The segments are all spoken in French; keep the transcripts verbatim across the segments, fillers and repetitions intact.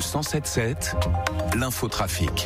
cent sept sept, l'infotrafic.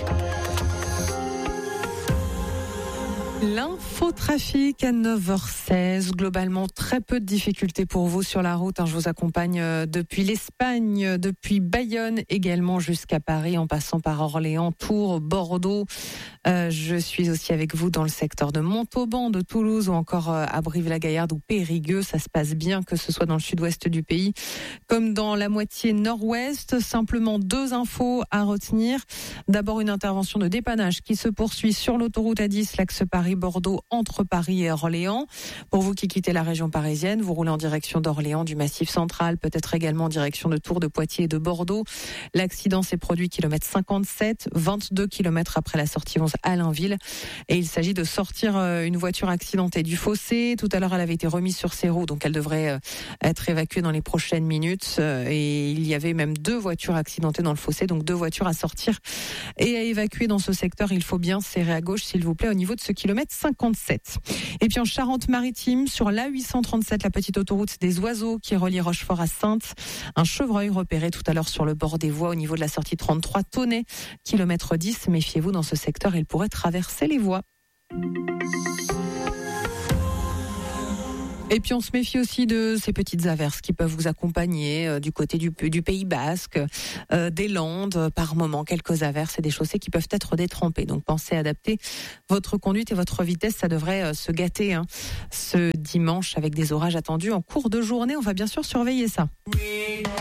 L'infotrafic à neuf heures seize. Globalement, très peu de difficultés pour vous sur la route. Je vous accompagne depuis l'Espagne, depuis Bayonne également jusqu'à Paris, en passant par Orléans, Tours, Bordeaux. Euh, je suis aussi avec vous dans le secteur de Montauban, de Toulouse ou encore à Brive-la-Gaillarde ou Périgueux. Ça se passe bien, que ce soit dans le sud-ouest du pays comme dans la moitié nord-ouest. Simplement deux infos à retenir. D'abord, une intervention de dépannage qui se poursuit sur l'autoroute A dix, l'axe Paris-Bordeaux, entre Paris et Orléans. Pour vous qui quittez la région parisienne, vous roulez en direction d'Orléans, du Massif central, peut-être également en direction de Tours, de Poitiers et de Bordeaux. L'accident s'est produit kilomètre cinquante-sept, vingt-deux kilomètres après la sortie onze à Allainville. Et il s'agit de sortir une voiture accidentée du fossé. Tout à l'heure, elle avait été remise sur ses roues, donc elle devrait être évacuée dans les prochaines minutes. Et il y avait même deux voitures accidentées dans le fossé, donc deux voitures à sortir et à évacuer dans ce secteur. Il faut bien serrer à gauche, s'il vous plaît, au niveau de ce kilomètre cinquante-sept. Et puis en Charente-Maritime, sur l'A huit cent trente-sept, la petite autoroute des Oiseaux qui relie Rochefort à Saintes, un chevreuil repéré tout à l'heure sur le bord des voies au niveau de la sortie trente-trois, Tonnet, kilomètre dix. Méfiez-vous, dans ce secteur, il pourrait traverser les voies. Et puis on se méfie aussi de ces petites averses qui peuvent vous accompagner euh, du côté du, du Pays Basque, euh, des Landes, par moment, quelques averses et des chaussées qui peuvent être détrempées. Donc pensez à adapter votre conduite et votre vitesse, ça devrait euh, se gâter hein, ce dimanche avec des orages attendus en cours de journée. On va bien sûr surveiller ça.